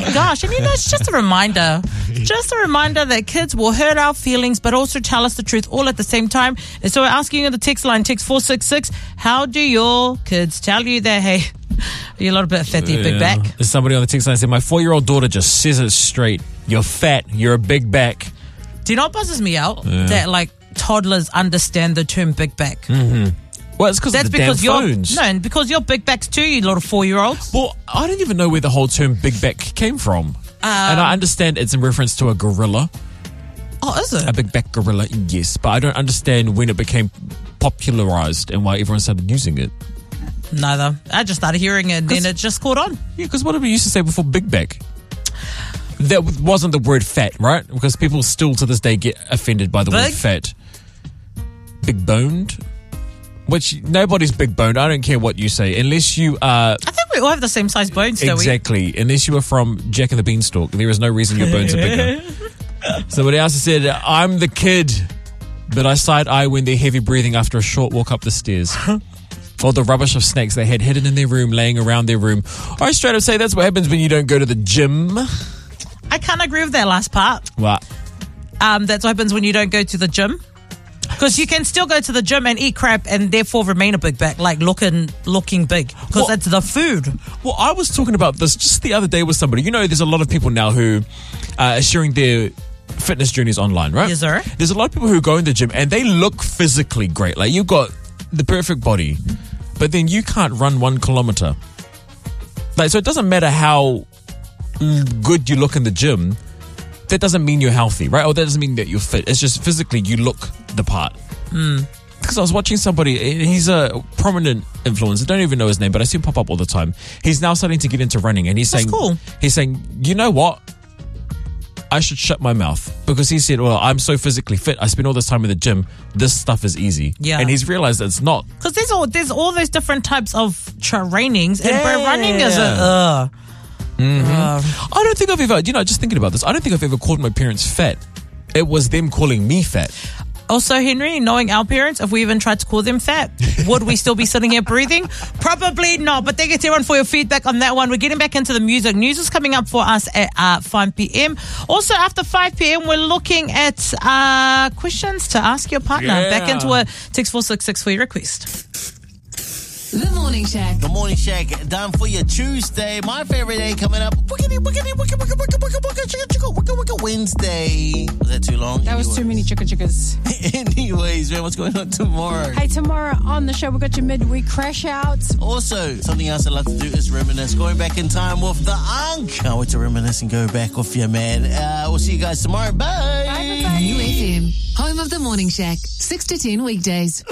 gosh. And it's just a reminder. Just a reminder that kids will hurt our feelings, but also tell us the truth all at the same time. And so we're asking you on the text line, text 466, how do your kids tell you that, hey, you're a little bit fatty, big back? There's somebody on the text line said, my 4-year-old daughter just says it straight. You're fat. You're a big back. Do you know what buzzes me out? That, like, toddlers understand the term big back. Mm-hmm. Well, it's because of the damn phones. No, and because you're big backs too, you little 4-year-olds. Well, I don't even know where the whole term big back came from. And I understand it's in reference to a gorilla. Oh, is it? A big back gorilla, yes. But I don't understand when it became popularized and why everyone started using it. Neither. I just started hearing it and then it just caught on. Yeah, because what did we used to say before big back? That wasn't the word fat, right? Because people still to this day get offended by the word fat. Big boned? Which nobody's big boned. I don't care what you say. Unless you are... I think we all have the same size bones, don't we? Exactly. Unless you are from Jack and the Beanstalk. There is no reason your bones are bigger. Somebody else has said, I'm the kid, but I side-eye when they're heavy breathing after a short walk up the stairs. Or the rubbish of snacks they had hidden in their room, laying around their room. I straight up say that's what happens when you don't go to the gym. I can't agree with that last part. What? That's what happens when you don't go to the gym. Because you can still go to the gym and eat crap and therefore remain a big back, like looking big. Because it's the food. Well, I was talking about this just the other day with somebody. You know, there's a lot of people now who are sharing their fitness journeys online, right? Yes, sir. There's a lot of people who go in the gym and they look physically great. Like, you've got the perfect body, but then you can't run 1 kilometer. Like, so it doesn't matter how good you look in the gym. That doesn't mean you're healthy, right? Or that doesn't mean that you're fit. It's just physically you look the part. Because I was watching somebody, he's a prominent influencer, I don't even know his name, but I see him pop up all the time. He's now starting to get into running, and he's saying, you know what? I should shut my mouth. Because he said, well, I'm so physically fit, I spend all this time in the gym, this stuff is easy. Yeah. And he's realized that it's not. Because there's all those different types of trainings, and running is I don't think I've ever, just thinking about this, I don't think I've ever called my parents fat. It was them calling me fat. Also, Henry, knowing our parents, if we even tried to call them fat, would we still be sitting here breathing? Probably not, but thank you everyone for your feedback on that one. We're getting back into the music. News is coming up for us at 5 p.m. Also, after 5 p.m., we're looking at questions to ask your partner. Back into a text 466 for your request. The Morning Shack. The Morning Shack, done for your Tuesday. My favorite day coming up. Wednesday. Was that too long? That was too many chickas. Anyways, man, what's going on tomorrow? Hey, tomorrow on the show, we've got your midweek crash outs. Also, something else I'd like to do is reminisce. Going back in time with the Unk. Can't wait to reminisce and go back with you, man. We'll see you guys tomorrow. Bye. Bye, everybody. New FM, home of the Morning Shack, 6 to 10 weekdays.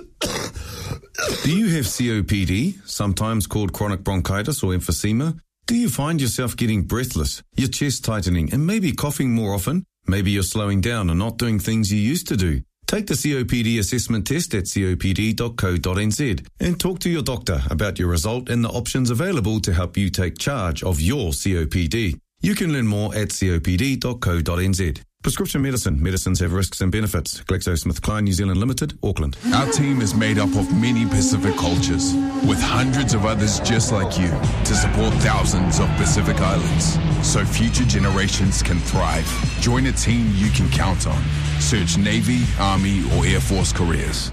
Do you have COPD, sometimes called chronic bronchitis or emphysema? Do you find yourself getting breathless, your chest tightening, and maybe coughing more often? Maybe you're slowing down and not doing things you used to do. Take the COPD assessment test at copd.co.nz and talk to your doctor about your result and the options available to help you take charge of your COPD. You can learn more at copd.co.nz. Prescription medicine. Medicines have risks and benefits. GlaxoSmithKline New Zealand Limited, Auckland. Our team is made up of many Pacific cultures, with hundreds of others just like you, to support thousands of Pacific Islands, so future generations can thrive. Join a team you can count on. Search Navy, Army, or Air Force careers.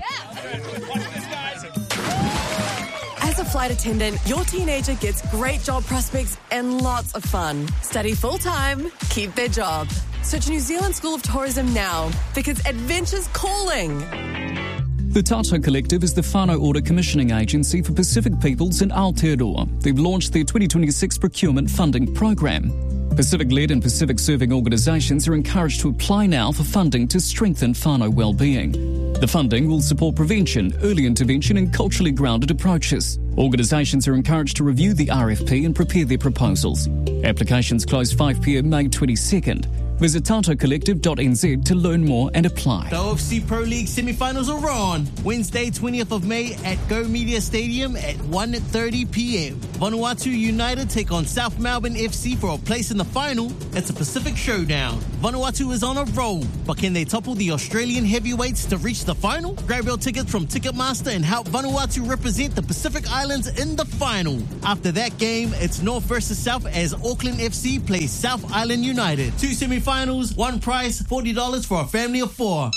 As a flight attendant, your teenager gets great job prospects and lots of fun. Study full-time, keep their job. Search New Zealand School of Tourism now, because adventure's calling. The Tato Collective is the whānau order commissioning agency for Pacific peoples in Aotearoa. They've launched their 2026 procurement funding program. Pacific-led and Pacific-serving organisations are encouraged to apply now for funding to strengthen whānau well-being. The funding will support prevention, early intervention and culturally grounded approaches. Organisations are encouraged to review the RFP and prepare their proposals. Applications close 5 p.m. May 22nd. Visit tatocollective.nz to learn more and apply. The OFC Pro League semi-finals are on Wednesday, 20th of May at Go Media Stadium at 1:30 p.m. Vanuatu United take on South Melbourne FC for a place in the final. It's a Pacific showdown. Vanuatu is on a roll, but can they topple the Australian heavyweights to reach the final? Grab your tickets from Ticketmaster and help Vanuatu represent the Pacific Islands in the final. After that game, it's North versus South as Auckland FC plays South Island United. 2 semi-finals, one price, $40 for a family of 4.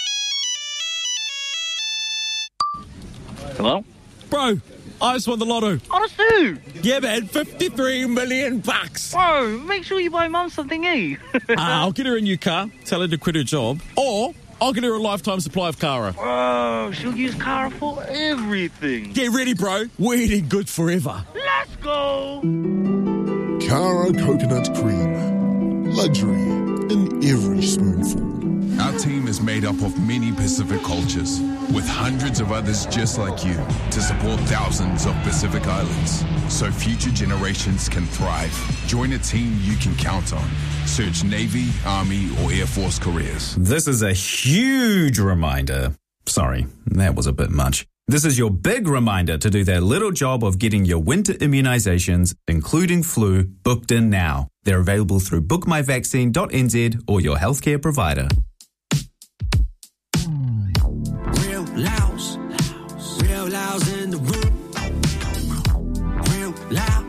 Hello? Bro, I just won the lotto. Honestly? Yeah, man, 53 million bucks. Bro, make sure you buy Mum something, eh? I'll get her a new car, tell her to quit her job, or I'll get her a lifetime supply of Kara. Bro, she'll use Kara for everything. Get ready, bro. We're eating good forever. Let's go! Kara Coconut Cream. Luxury in every spoonful. Our team is made up of many Pacific cultures, with hundreds of others just like you, to support thousands of Pacific Islands, so future generations can thrive. Join a team you can count on. Search Navy, Army, or Air Force careers. This is a huge reminder. Sorry, that was a bit much. This is your big reminder to do that little job of getting your winter immunizations, including flu, booked in now. They're available through bookmyvaccine.nz or your healthcare provider. Real Laos in the room.